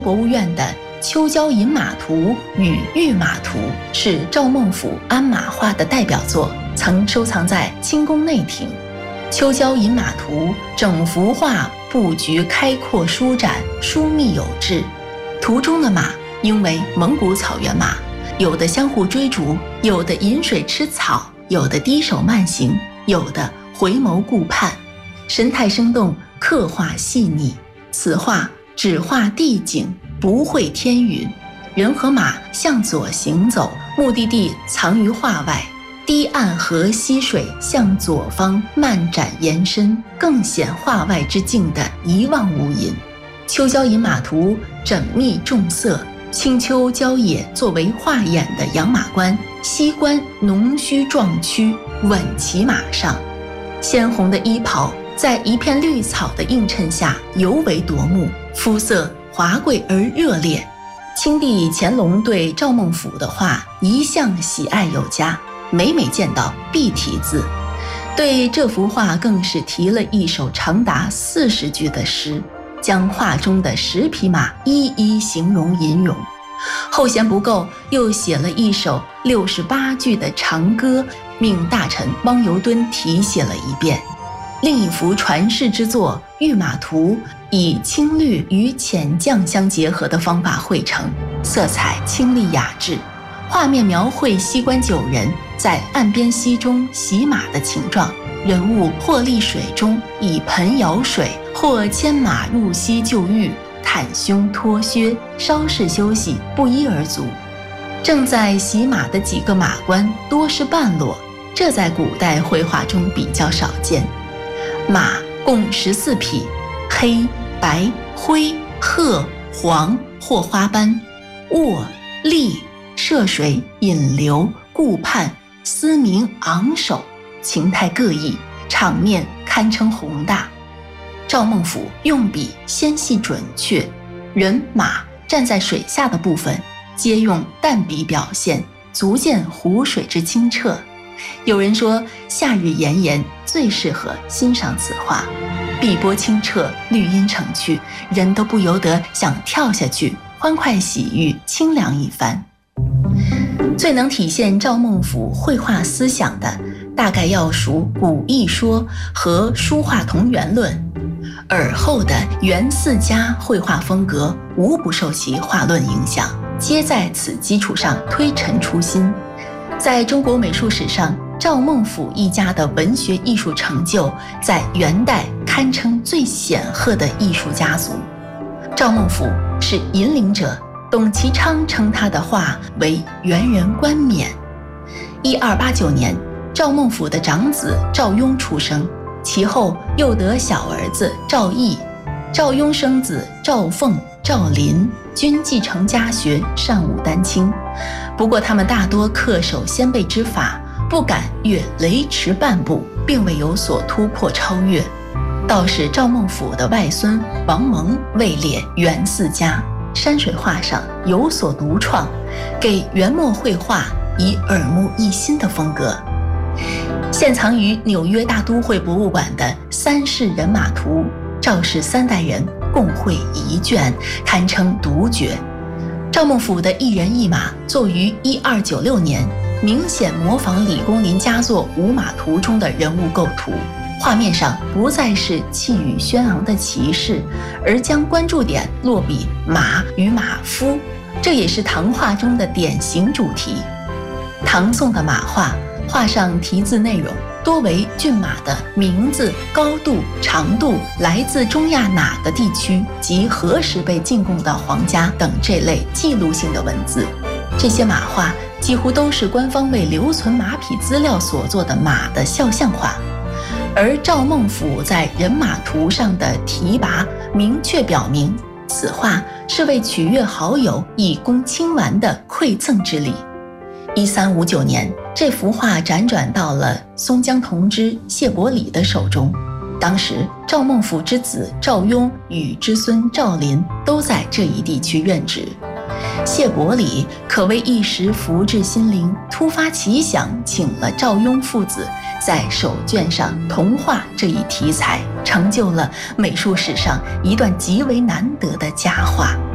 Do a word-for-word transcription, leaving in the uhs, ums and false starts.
博物院的秋郊饮马图与御马图是赵孟頫鞍马画的代表作，曾收藏在清宫内廷。秋郊饮马图整幅画布局开阔舒展，疏密有致。图中的马应为蒙古草原马，有的相互追逐，有的饮水吃草，有的低手慢行，有的回眸顾盼，神态生动，刻画细腻。此画只画地景，不绘天云，人和马向左行走，目的地藏于画外。堤岸河溪水向左方漫展延伸，更显画外之境的一望无垠。秋郊饮马图缜密重色，青丘郊野作为画眼的养马官，西观浓须壮躯，稳骑马上，鲜红的衣袍在一片绿草的映衬下尤为夺目，肤色华贵而热烈。清帝乾隆对赵孟頫的画一向喜爱有加，每每见到必题字，对这幅画更是题了一首长达四十句的诗，将画中的十匹马一一形容吟咏。后嫌不够，又写了一首六十八句的长歌，命大臣汪尤敦题写了一遍。另一幅传世之作《御马图》以青绿与浅绛相结合的方法绘成，色彩清丽雅致，画面描绘西关九人在岸边溪中洗马的情状，人物或立水中以盆舀水，或牵马入溪就浴，袒胸脱靴，稍事休息，不一而足。正在洗马的几个马官多是半裸，这在古代绘画中比较少见。马共十四匹，黑、白、灰、褐、黄或花斑，卧、立、涉水、引流、顾盼、嘶鸣、昂首，情态各异，场面堪称宏大。赵孟頫用笔纤细准确，人马站在水下的部分皆用淡笔表现，足见湖水之清澈。有人说夏日炎炎最适合欣赏此画，碧波清澈，绿荫成趣，人都不由得想跳下去欢快喜悦，清凉一番。最能体现赵孟頫绘画思想的，大概要数古意说和书画同源论。尔后的元四家绘画风格无不受其画论影响，皆在此基础上推陈出新。在中国美术史上，赵孟頫一家的文学艺术成就在元代堪称最显赫的艺术家族。赵孟頫是引领者，董其昌称他的画为元人冠冕。一二八九年，赵孟頫的长子赵雍出生，其后又得小儿子赵翼，赵雍生子赵凤、赵林均继承家学，尚武丹青。不过他们大多恪守先辈之法，不敢越雷池半步，并未有所突破超越。倒是赵孟頫的外孙王蒙位列元四家，山水画上有所独创，给元末绘画以耳目一新的风格。现藏于纽约大都会博物馆的《三世人马图》，赵氏三代人共绘一卷，堪称独绝。赵孟頫的一人一马作于一二九六年，明显模仿李公麟佳作《五马图》中的人物构图，画面上不再是气宇轩昂的骑士，而将关注点落笔马与马夫，这也是唐画中的典型主题。唐宋的马画，画上题字内容多为骏马的名字、高度、长度、来自中亚哪个地区及何时被进贡到皇家等这类记录性的文字。这些马画几乎都是官方为留存马匹资料所做的马的肖像画，而赵孟頫在人马图上的题跋明确表明，此画是为取悦好友以供亲玩的馈赠之礼。一三五九年，这幅画辗转到了松江同知谢伯礼的手中。当时赵孟頫之子赵雍与之孙赵林都在这一地区任职。谢伯礼可谓一时福至心灵，突发奇想，请了赵雍父子在手卷上同画这一题材，成就了美术史上一段极为难得的佳话。